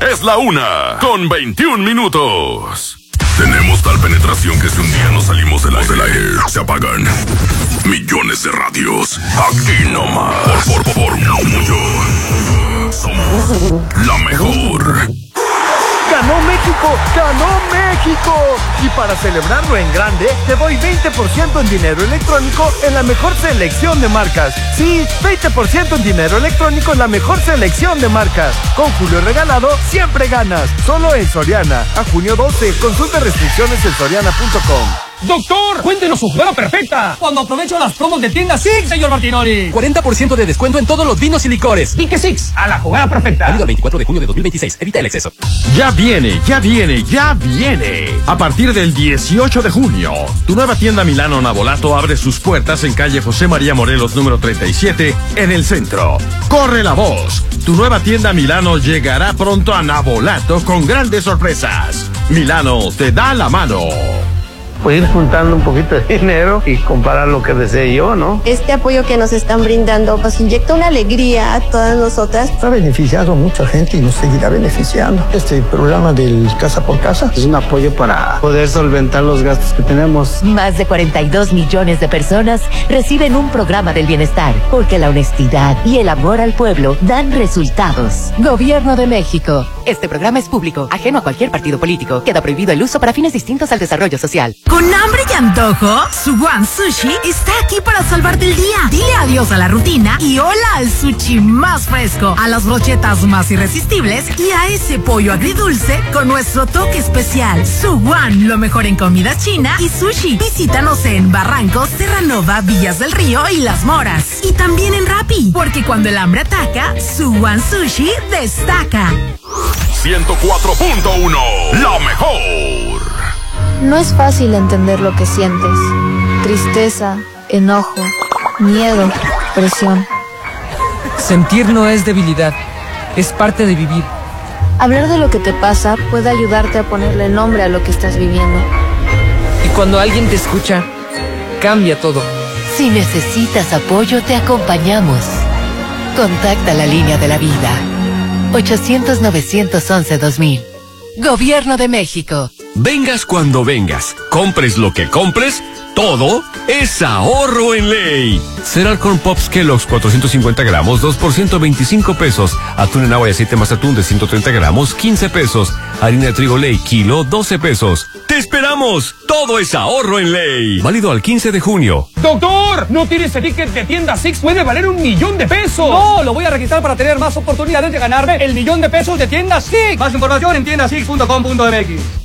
Es la 1:21. Tenemos tal penetración que si un día nos salimos del aire, se apagan millones de radios. Aquí nomás. Por mucho. Somos la mejor. ¡Ganó México! ¡Ganó México! Y para celebrarlo en grande, te doy 20% en dinero electrónico en la mejor selección de marcas. Sí, 20% en dinero electrónico en la mejor selección de marcas. Con Julio Regalado, siempre ganas. Solo en Soriana. A junio 12. Consulta restricciones en soriana.com. ¡Doctor! ¡Cuéntenos su jugada perfecta! Cuando aprovecho las promos de tienda Six, señor Martinoli. 40% de descuento en todos los vinos y licores. Pique Six, a la jugada perfecta. Válido el 24 de junio de 2026. Evita el exceso. Ya viene. A partir del 18 de junio, tu nueva tienda Milano Navolato abre sus puertas en calle José María Morelos, número 37, en el centro. ¡Corre la voz! Tu nueva tienda Milano llegará pronto a Navolato con grandes sorpresas. Milano te da la mano. Pues ir juntando un poquito de dinero y comprar lo que desee yo, ¿no? Este apoyo que nos están brindando nos inyecta una alegría a todas nosotras. Ha beneficiado a mucha gente y nos seguirá beneficiando. Este programa del Casa por Casa es un apoyo para poder solventar los gastos que tenemos. Más de 42 millones de personas reciben un programa del bienestar, porque la honestidad y el amor al pueblo dan resultados. Gobierno de México. Este programa es público, ajeno a cualquier partido político. Queda prohibido el uso para fines distintos al desarrollo social. ¿Con hambre y antojo? Suwan Sushi está aquí para salvarte el día. Dile adiós a la rutina y hola al sushi más fresco, a las brochetas más irresistibles y a ese pollo agridulce con nuestro toque especial. Suwan, lo mejor en comida china y sushi. Visítanos en Barrancos, Terranova, Villas del Río y Las Moras. Y también en Rappi, porque cuando el hambre ataca, Suwan Sushi destaca. 104.1, la mejor. No es fácil entender lo que sientes. Tristeza, enojo, miedo, presión. Sentir no es debilidad, es parte de vivir. Hablar de lo que te pasa puede ayudarte a ponerle nombre a lo que estás viviendo. Y cuando alguien te escucha, cambia todo. Si necesitas apoyo, te acompañamos. Contacta la línea de la vida. 800-911-2000. Gobierno de México. Vengas cuando vengas, compres lo que compres, todo es ahorro en ley. Cereal Corn Pops Kellogg's 450 gramos, 2 por 125 pesos. Atún en agua y aceite más atún de 130 gramos, 15 pesos. Harina de trigo Ley, kilo, 12 pesos. ¡Te esperamos! Todo es ahorro en ley. Válido al 15 de junio. ¡Doctor! ¿No tienes ese ticket de tienda Six? ¡Puede valer $1,000,000! No, lo voy a registrar para tener más oportunidades de ganarme el $1,000,000 de tienda Six. Más información en tiendasix.com.mx.